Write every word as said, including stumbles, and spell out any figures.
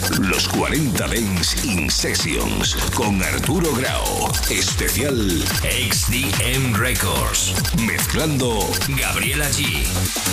Los cuarenta Dance in Sessions con Arturo Grau. Especial X D M Records. Mezclando Gabriela G.